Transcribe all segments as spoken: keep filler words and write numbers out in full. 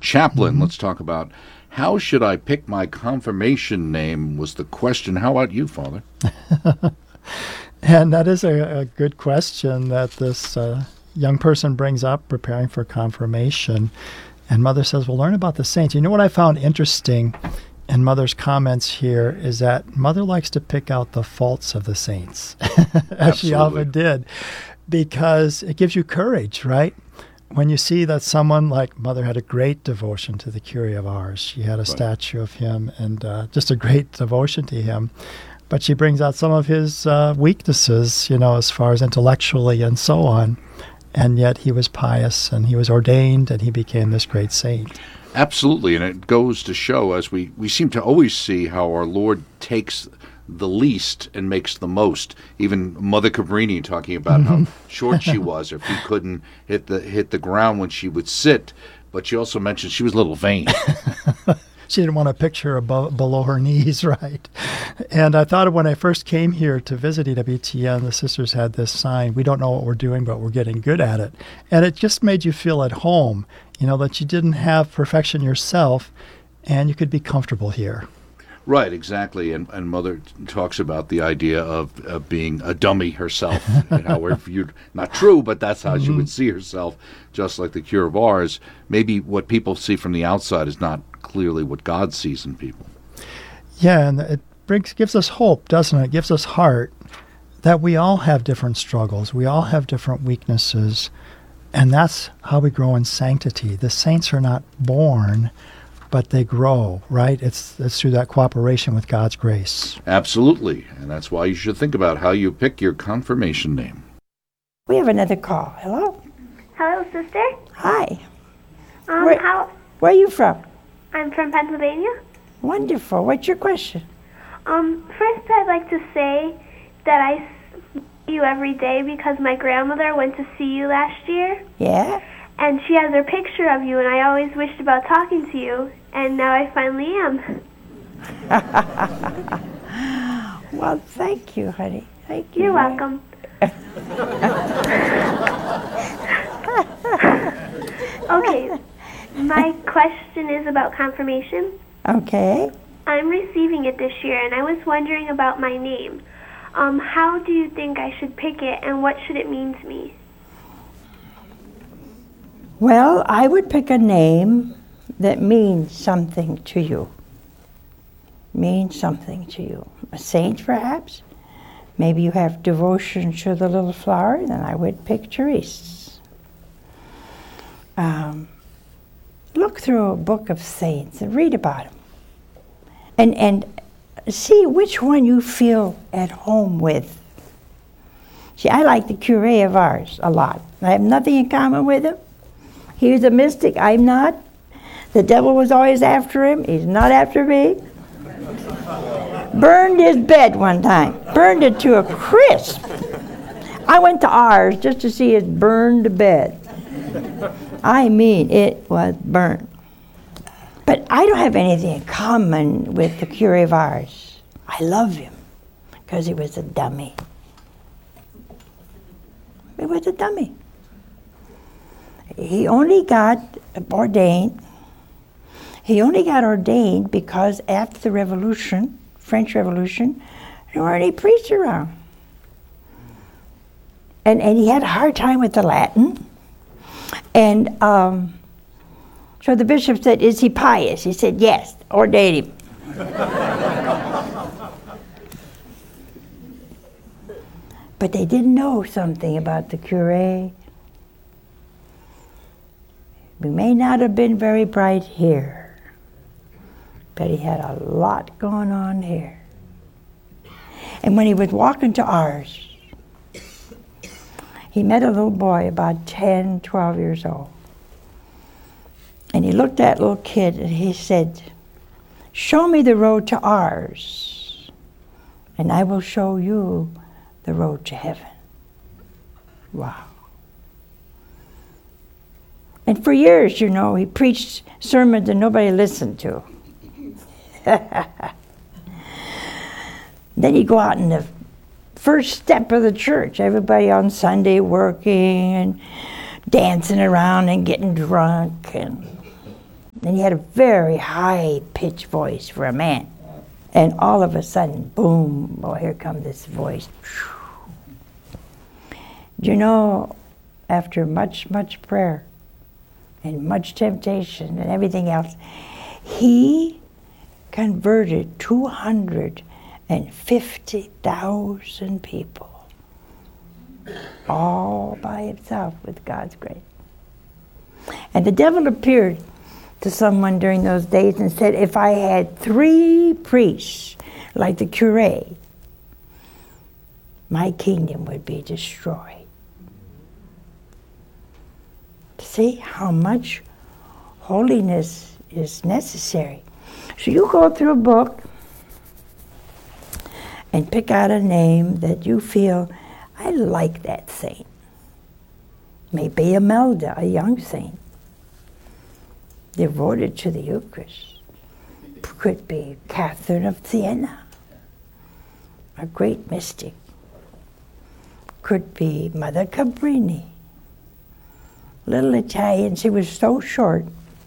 chaplain. Mm-hmm. Let's talk about how should I pick my confirmation name was the question. How about you, Father? And that is a, a good question that this uh, young person brings up preparing for confirmation. And Mother says, well, learn about the saints. You know what I found interesting in Mother's comments here is that Mother likes to pick out the faults of the saints, as she often did, because it gives you courage, right? When you see that someone like Mother had a great devotion to the Curé of Ars. She had a right. statue of him and uh, just a great devotion to him. But she brings out some of his uh, weaknesses, you know, as far as intellectually and so on. And yet he was pious and he was ordained and he became this great saint. Absolutely. And it goes to show, as we, we seem to always see, how our Lord takes the least and makes the most. Even Mother Cabrini talking about how short she was, or if he couldn't hit the hit the ground when she would sit. But she also mentioned she was a little vain. She didn't want a picture above, below her knees, right? And I thought of when I first came here to visit E W T N, the sisters had this sign, we don't know what we're doing, but we're getting good at it. And it just made you feel at home, you know, that you didn't have perfection yourself and you could be comfortable here. Right, exactly. And, and Mother talks about the idea of, of being a dummy herself, and how we're viewed, not true, but that's how mm-hmm. she would see herself, just like the Curé of Ars. Maybe what people see from the outside is not clearly what God sees in people. Yeah, and it brings gives us hope, doesn't it? It gives us heart that we all have different struggles. We all have different weaknesses, and that's how we grow in sanctity. The saints are not born, but they grow, right? It's it's through that cooperation with God's grace. Absolutely, and that's why you should think about how you pick your confirmation name. We have another call. Hello? Hello, sister. Hi. Um, where, how? Where are you from? I'm from Pennsylvania. Wonderful. What's your question? Um, first, I'd like to say that I see you every day because my grandmother went to see you last year. Yeah? And she has her picture of you, and I always wished about talking to you, and now I finally am. Well, thank you, honey. Thank you. You're welcome. Okay, my question is about confirmation. Okay. I'm receiving it this year, and I was wondering about my name. Um, how do you think I should pick it, and what should it mean to me? Well, I would pick a name that means something to you. Means something to you. A saint, perhaps? Maybe you have devotion to the little flower, then I would pick Therese. Um, look through a book of saints and read about them. And, and see which one you feel at home with. See, I like the Curé of Ars a lot. I have nothing in common with him. He was a mystic, I'm not. The devil was always after him, he's not after me. Burned his bed one time, burned it to a crisp. I went to Ars just to see his burned bed. I mean, it was burnt. But I don't have anything in common with the Curé of Ars. I love him because he was a dummy. He was a dummy. He only got ordained. He only got ordained because after the Revolution, French Revolution, there weren't any priests around. And, and he had a hard time with the Latin. And um, so the bishop said, is he pious? He said, yes, ordain him. But they didn't know something about the curé. He may not have been very bright here, but he had a lot going on here. And when he was walking to Ars, he met a little boy about ten, twelve years old. And he looked at that little kid and he said, show me the road to Ars, and I will show you the road to heaven. Wow. And for years, you know, he preached sermons that nobody listened to. Then he'd go out in the first step of the church, everybody on Sunday working and dancing around and getting drunk. And And he had a very high-pitched voice for a man. And all of a sudden, boom, oh, here comes this voice. You know, after much, much prayer and much temptation and everything else, he converted two hundred fifty thousand people, all by himself with God's grace. And the devil appeared to someone during those days and said, if I had three priests like the cure, my kingdom would be destroyed. See how much holiness is necessary. So you go through a book and pick out a name that you feel, I like that saint. Maybe Imelda, a young saint, devoted to the Eucharist. Could be Catherine of Siena, a great mystic. Could be Mother Cabrini, little Italian. She was so short,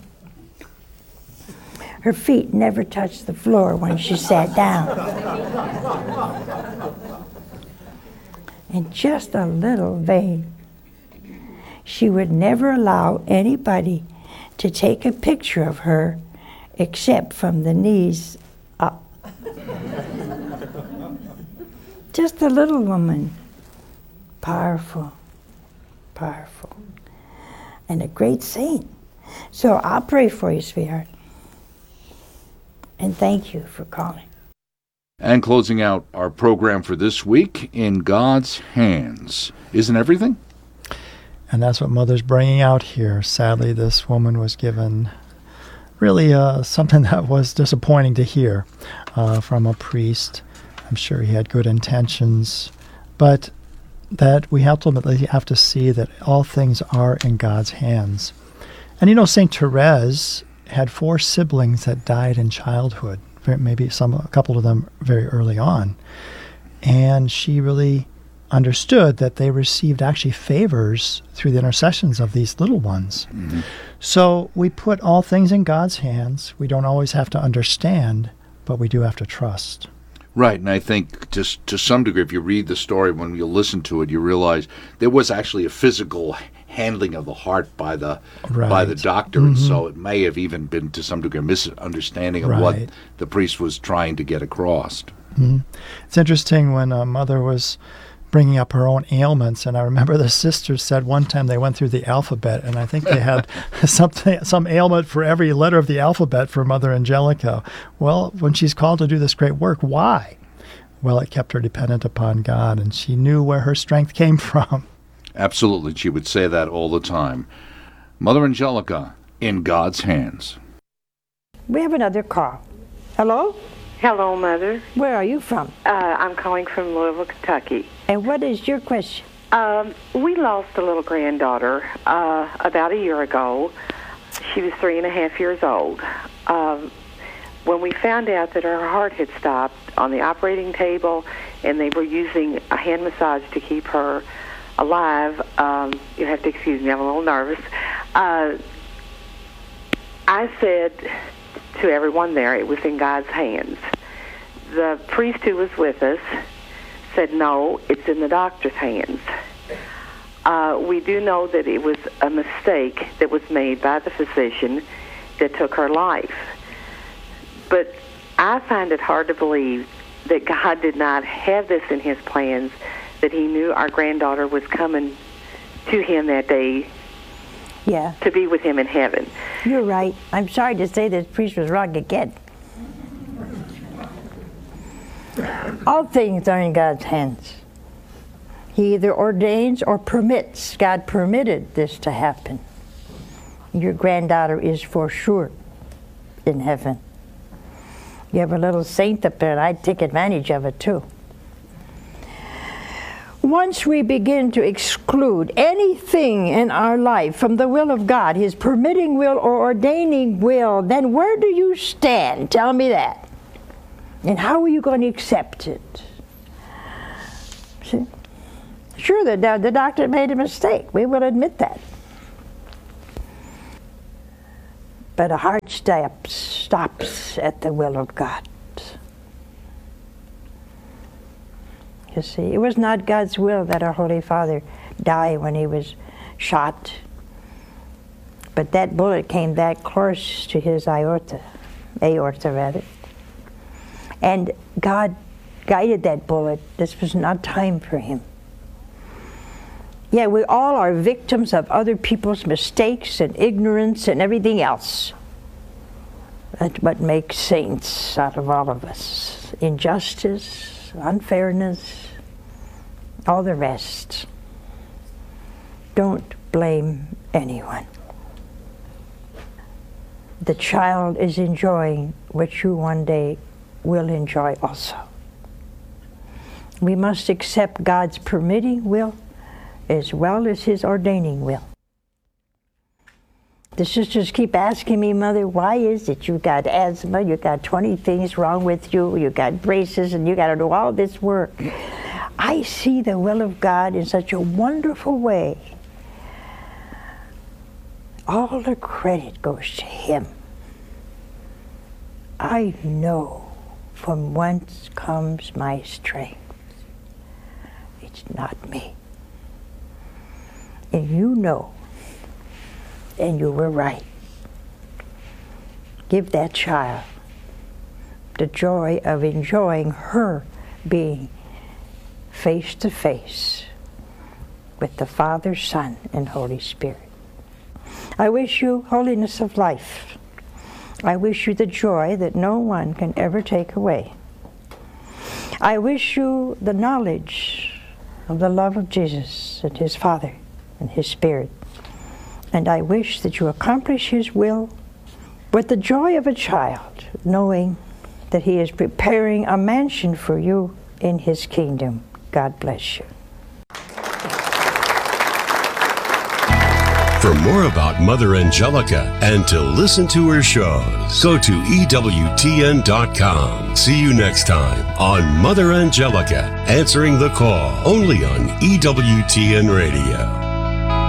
her feet never touched the floor when she sat down. And just a little vain. She would never allow anybody to take a picture of her except from the knees up. Just a little woman. Powerful, powerful. And a great saint. So I'll pray for you, sweetheart. And thank you for calling. And closing out our program for this week, In God's Hands. Isn't everything? And that's what Mother's bringing out here. Sadly, this woman was given really uh, something that was disappointing to hear uh, from a priest. I'm sure he had good intentions, but that we ultimately have to see that all things are in God's hands. And you know, Saint Therese had four siblings that died in childhood, maybe some, a couple of them very early on. And she really understood that they received actually favors through the intercessions of these little ones. Mm-hmm. So we put all things in God's hands. We don't always have to understand, but we do have to trust. Right, and I think just to some degree, if you read the story, when you listen to it, you realize there was actually a physical handling of the heart by the right. by the doctor, mm-hmm. and so it may have even been to some degree a misunderstanding of right. what the priest was trying to get across. Mm-hmm. It's interesting when uh, Mother was bringing up her own ailments, and I remember the sisters said one time they went through the alphabet, and I think they had something, some ailment for every letter of the alphabet for Mother Angelica. Well, when she's called to do this great work, why? Well, it kept her dependent upon God, and she knew where her strength came from. Absolutely, she would say that all the time. Mother Angelica, in God's hands. We have another call. Hello? Hello, Mother. Where are you from? Uh, I'm calling from Louisville, Kentucky. And what is your question? Um, we lost a little granddaughter uh, about a year ago. She was three and a half years old. Um, when we found out that her heart had stopped on the operating table and they were using a hand massage to keep her alive, um, you have to excuse me, I'm a little nervous. Uh, I said to everyone there, it was in God's hands. The priest who was with us said, no, it's in the doctor's hands. Uh, we do know that it was a mistake that was made by the physician that took her life. But I find it hard to believe that God did not have this in his plans, that he knew our granddaughter was coming to him that day. Yeah. To be with him in heaven. You're right. I'm sorry to say this priest was wrong again. All things are in God's hands. He either ordains or permits. God permitted this to happen. Your granddaughter is for sure in heaven. You have a little saint up there, and I'd take advantage of it too. Once we begin to exclude anything in our life from the will of God, his permitting will or ordaining will, then where do you stand? Tell me that. And how are you going to accept it? See? Sure, the, the doctor made a mistake. We will admit that. But a heart step stops at the will of God. You see, it was not God's will that our Holy Father die when he was shot. But that bullet came that close to his aorta, aorta rather. And God guided that bullet. This was not time for him. Yeah, we all are victims of other people's mistakes and ignorance and everything else. That's what makes saints out of all of us. Injustice, unfairness, all the rest. Don't blame anyone. The child is enjoying what you one day will enjoy also. We must accept God's permitting will as well as his ordaining will. The sisters keep asking me, Mother, why is it you got asthma, you got twenty things wrong with you, you got braces, and you got to do all this work. I see the will of God in such a wonderful way. All the credit goes to him. I know from whence comes my strength. It's not me. And you know, and you were right. Give that child the joy of enjoying her being face to face with the Father, Son, and Holy Spirit. I wish you holiness of life. I wish you the joy that no one can ever take away. I wish you the knowledge of the love of Jesus and his Father and his Spirit. And I wish that you accomplish his will with the joy of a child, knowing that he is preparing a mansion for you in his kingdom. God bless you. For more about Mother Angelica and to listen to her shows, go to E W T N dot com. See you next time on Mother Angelica, answering the call, only on E W T N Radio.